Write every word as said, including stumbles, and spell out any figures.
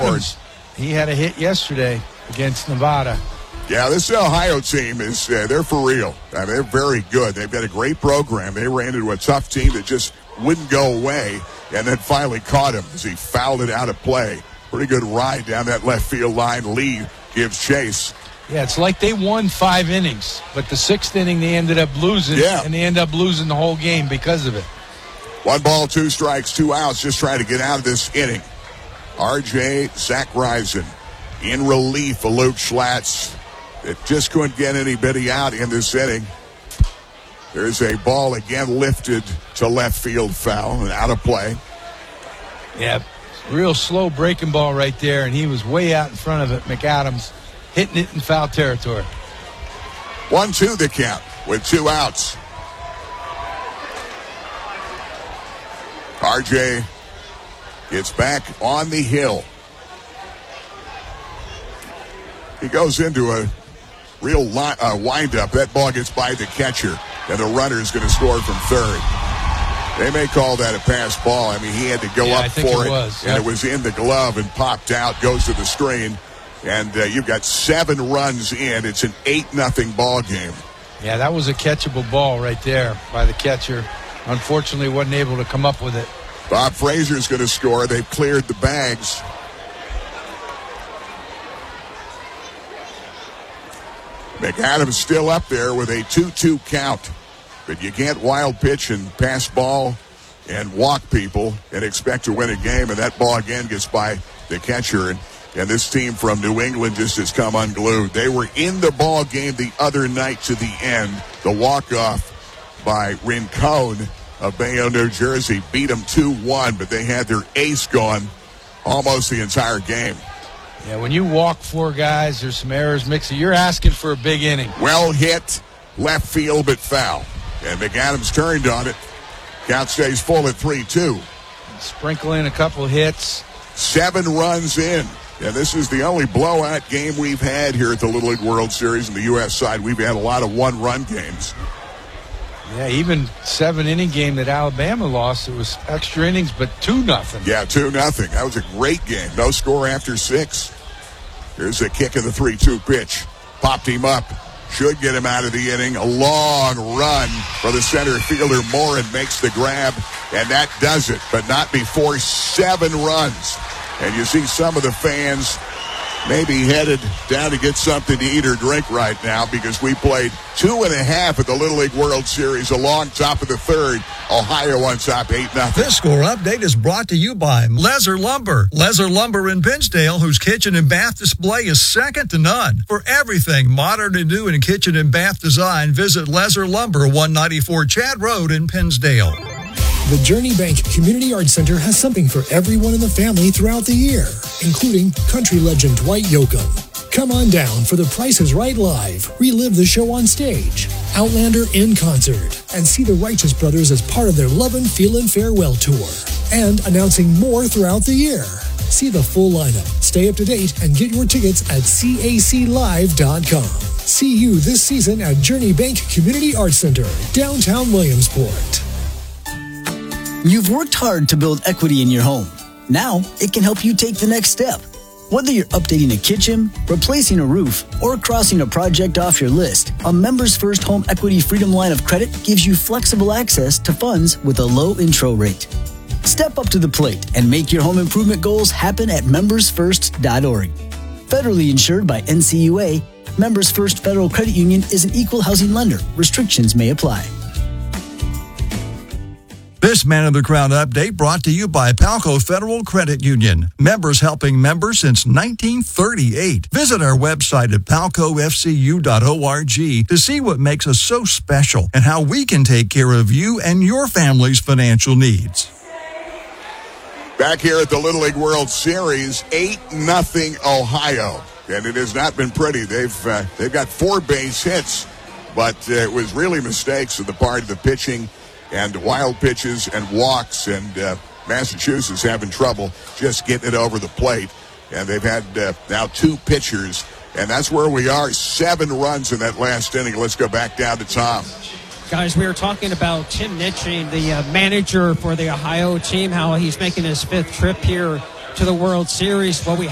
Adams, he had a hit yesterday against Nevada. Yeah, this Ohio team is, uh, they're for real. I mean, they're very good. They've got a great program. They ran into a tough team that just wouldn't go away, and then finally caught him as he fouled it out of play. Pretty good ride down that left field line. Lee gives chase. Yeah, it's like they won five innings, but the sixth inning they ended up losing, yeah. and they end up losing the whole game because of it. One ball, two strikes, two outs, just trying to get out of this inning. R J Zach Reisen in relief of Luke Schlatt. It just couldn't get anybody out in this inning. There's a ball again lifted to left field, foul and out of play. Yeah, real slow breaking ball right there, and he was way out in front of it. McAdams hitting it in foul territory. one two the count with two outs. R J gets back on the hill. He goes into a real li- uh, wind-up. That ball gets by the catcher, and the runner is going to score from third. They may call that a pass ball. I mean, he had to go yeah, up I think for it, it, was. and yep. it was in the glove and popped out, goes to the screen, and uh, you've got seven runs in. It's an eight nothing ball game. Yeah, that was a catchable ball right there by the catcher. Unfortunately, wasn't able to come up with it. Bob Frazier's going to score. They've cleared the bags. McAdams still up there with a two two count. But you can't wild pitch and pass ball and walk people and expect to win a game. And that ball again gets by the catcher. And, and this team from New England just has come unglued. They were in the ball game the other night to the end. The walk-off by Rincon of Bayonne, New Jersey, beat them two one. But they had their ace gone almost the entire game. Yeah, when you walk four guys, there's some errors mixing. You're asking for a big inning. Well hit, left field, but foul. And McAdams turned on it. Count stays full at three two. Sprinkle in a couple hits. Seven runs in. And this is the only blowout game we've had here at the Little League World Series on the U S side. We've had a lot of one-run games. Yeah, even seven-inning game that Alabama lost, it was extra innings, but two nothing. Yeah, two nothing. That was a great game. No score after six. Here's a kick of the three two pitch. Popped him up. Should get him out of the inning. A long run for the center fielder. Morin makes the grab, and that does it, but not before seven runs. And you see some of the fans maybe headed down to get something to eat or drink right now because we played two and a half at the Little League World Series along top of the third. Ohio on top eight nothing. This score update is brought to you by Lezer Lumber. Lezer Lumber in Pinsdale, whose kitchen and bath display is second to none. For everything modern and new in kitchen and bath design, visit Lezer Lumber, one ninety-four Chad Road in Pinsdale. The Journey Bank Community Arts Center has something for everyone in the family throughout the year, including country legend Dwight Yoakam. Come on down for The Price is Right Live, relive the show on stage, Outlander in concert, and see the Righteous Brothers as part of their Lovin' Feelin' Farewell Tour. And announcing more throughout the year. See the full lineup, stay up to date, and get your tickets at C A C live dot com. See you this season at Journey Bank Community Arts Center, downtown Williamsport. You've worked hard to build equity in your home. Now, it can help you take the next step. Whether you're updating a kitchen, replacing a roof, or crossing a project off your list, a Members First Home Equity Freedom line of credit gives you flexible access to funds with a low intro rate. Step up to the plate and make your home improvement goals happen at members first dot org. Federally insured by N C U A, Members First Federal Credit Union is an equal housing lender. Restrictions may apply. This Man of the Crown update brought to you by Palco Federal Credit Union. Members helping members since nineteen thirty-eight. Visit our website at palco f c u dot org to see what makes us so special and how we can take care of you and your family's financial needs. Back here at the Little League World Series, eight nothing Ohio. And it has not been pretty. They've uh, they've got four base hits, but uh, it was really mistakes on the part of the pitching and wild pitches and walks, and uh, Massachusetts having trouble just getting it over the plate. And they've had uh, now two pitchers, and that's where we are. Seven runs in that last inning. Let's go back down to Tom. Guys, we were talking about Tim Nitching, the uh, manager for the Ohio team, how he's making his fifth trip here to the World Series. Well, we